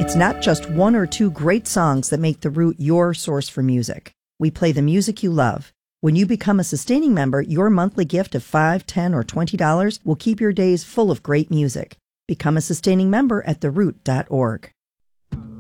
It's not just one or two great songs that make The Root your source for music. We play the music you love. When you become a sustaining member, your monthly gift of $5, $10, or $20 will keep your days full of great music. Become a sustaining member at theroot.org.